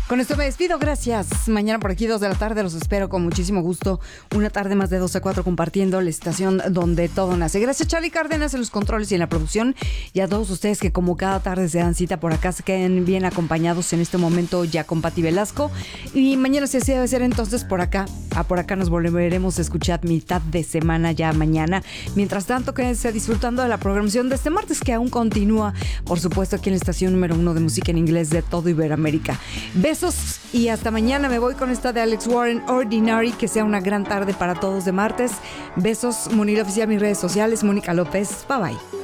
Con esto me despido, gracias. Mañana por aquí 2 de la tarde los espero con muchísimo gusto. Una tarde más de 2 a 4 compartiendo la estación donde todo nace. Gracias Charlie Cárdenas en los controles y en la producción. Y a todos ustedes que como cada tarde se dan cita por acá, se queden bien acompañados en este momento ya con Pati Velasco. Y mañana si así debe ser entonces por acá. Por acá nos volveremos a escuchar mitad de semana ya mañana. Mientras tanto, quédense disfrutando de la programación de este martes que aún continúa, por supuesto, aquí en la estación número 1 de música en inglés de todo Iberoamérica. Besos y hasta mañana. Me voy con esta de Alex Warren, Ordinary. Que sea una gran tarde para todos de martes. Besos, Munir Oficial, mis redes sociales, Mónica López. Bye bye.